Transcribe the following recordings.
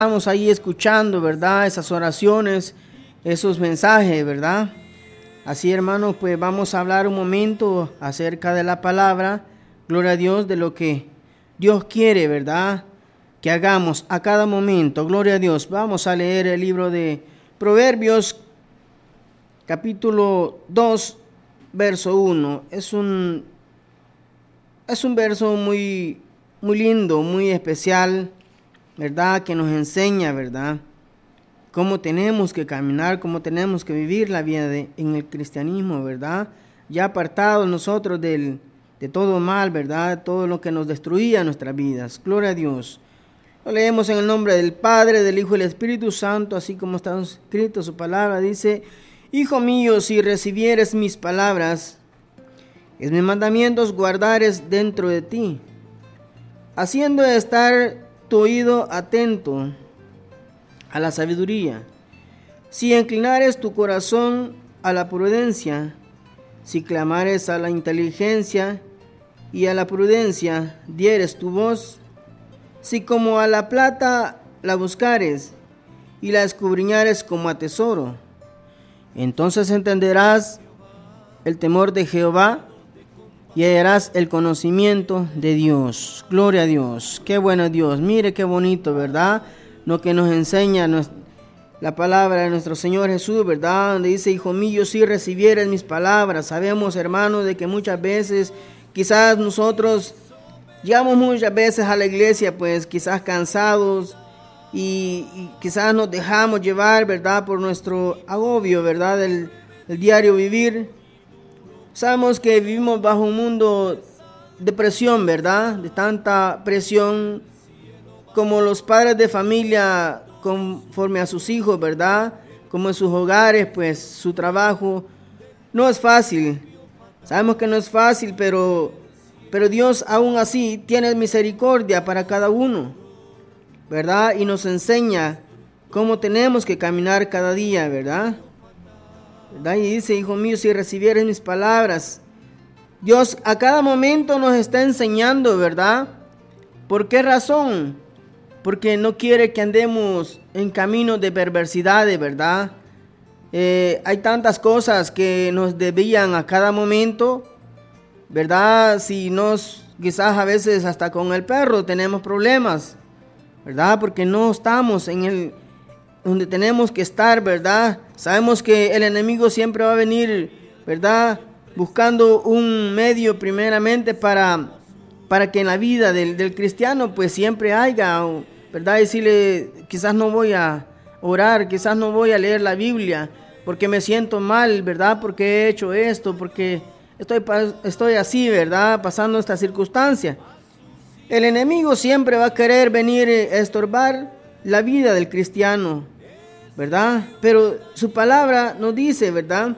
Estamos ahí escuchando, ¿verdad? Esas oraciones, esos mensajes, ¿verdad? Así, hermanos, pues vamos a hablar un momento acerca de la palabra, gloria a Dios, de lo que Dios quiere, ¿verdad? Que hagamos a cada momento, gloria a Dios. Vamos a leer el libro de Proverbios, capítulo 2, verso 1. Es un verso muy lindo, muy especial, ¿verdad? Que nos enseña, ¿verdad? Cómo tenemos que caminar, cómo tenemos que vivir la vida en el cristianismo, ¿verdad? Ya apartados nosotros de todo mal, ¿verdad? Todo lo que nos destruía nuestras vidas. Gloria a Dios. Lo leemos en el nombre del Padre, del Hijo y del Espíritu Santo, así como está escrito su palabra. Dice: Hijo mío, si recibieres mis palabras, mis mandamientos guardares dentro de ti, haciendo estar tu oído atento a la sabiduría, si inclinares tu corazón a la prudencia, si clamares a la inteligencia y a la prudencia dieres tu voz, si como a la plata la buscares y la escudriñares como a tesoro, entonces entenderás el temor de Jehová y hallarás el conocimiento de Dios. Gloria a Dios. Qué bueno Dios. Mire qué bonito, ¿verdad? Lo que nos enseña la palabra de nuestro Señor Jesús, ¿verdad? Donde dice: Hijo mío, si recibieres mis palabras. Sabemos, hermanos, de que muchas veces quizás nosotros llegamos muchas veces a la iglesia, pues quizás cansados y quizás nos dejamos llevar, ¿verdad? Por nuestro agobio, ¿verdad? Del diario vivir. Sabemos que vivimos bajo un mundo de presión, ¿verdad? De tanta presión, como los padres de familia conforme a sus hijos, ¿verdad? Como en sus hogares, pues su trabajo no es fácil. Sabemos que no es fácil, pero Dios aún así tiene misericordia para cada uno, ¿verdad? Y nos enseña cómo tenemos que caminar cada día, ¿verdad? ¿Verdad? Y dice: Hijo mío, si recibieres mis palabras. Dios a cada momento nos está enseñando, ¿verdad? ¿Por qué razón? Porque no quiere que andemos en caminos de perversidades, ¿verdad? Hay tantas cosas que nos desvían a cada momento, ¿verdad? Quizás a veces hasta con el perro tenemos problemas, ¿verdad? Porque no estamos donde tenemos que estar, ¿verdad? Sabemos que el enemigo siempre va a venir, ¿verdad? Buscando un medio primeramente para que en la vida del cristiano pues siempre haya, ¿verdad? Decirle: quizás no voy a orar, quizás no voy a leer la Biblia porque me siento mal, ¿verdad? Porque he hecho esto, porque estoy así, ¿verdad? Pasando esta circunstancia. El enemigo siempre va a querer venir a estorbar la vida del cristiano, ¿verdad? Pero su palabra nos dice, ¿verdad?,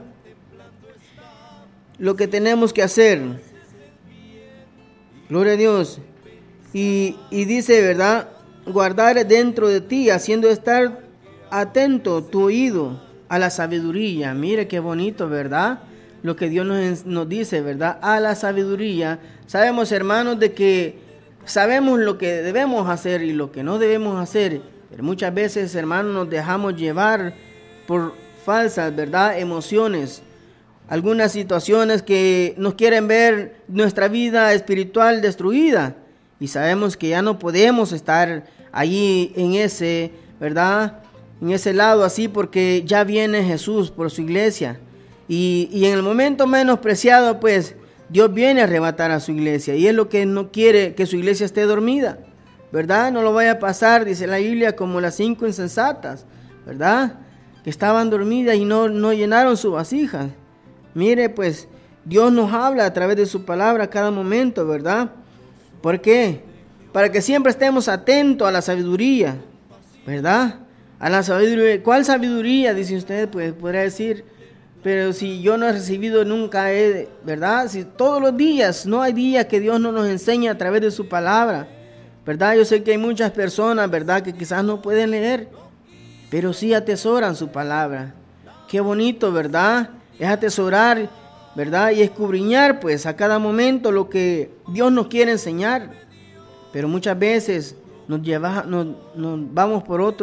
lo que tenemos que hacer. Gloria a Dios. Y dice, ¿verdad?, guardar dentro de ti, haciendo estar atento tu oído a la sabiduría. Mire qué bonito, ¿verdad? Lo que Dios nos dice, ¿verdad? A la sabiduría. Sabemos, hermanos, de que sabemos lo que debemos hacer y lo que no debemos hacer, pero muchas veces, hermanos, nos dejamos llevar por falsas, ¿verdad?, emociones, algunas situaciones que nos quieren ver nuestra vida espiritual destruida, y sabemos que ya no podemos estar allí en ese, ¿verdad?, en ese lado así, porque ya viene Jesús por su iglesia, y en el momento menos preciado, pues Dios viene a arrebatar a su iglesia, y es lo que no quiere, que su iglesia esté dormida, ¿verdad? No lo vaya a pasar, dice la Biblia, como las 5 insensatas, ¿verdad?, que estaban dormidas y no llenaron su vasija. Mire, pues Dios nos habla a través de su palabra a cada momento, ¿verdad? ¿Por qué? Para que siempre estemos atentos a la sabiduría, ¿verdad? A la sabiduría. ¿Cuál sabiduría? Dice usted, pues podría decir: pero si yo no he recibido nunca, ¿verdad? Si todos los días, no hay día que Dios no nos enseñe a través de su palabra, ¿verdad? Yo sé que hay muchas personas, ¿verdad?, que quizás no pueden leer, pero sí atesoran su palabra. Qué bonito, ¿verdad? Es atesorar, ¿verdad?, y escudriñar, pues, a cada momento lo que Dios nos quiere enseñar. Pero muchas veces nos vamos por otro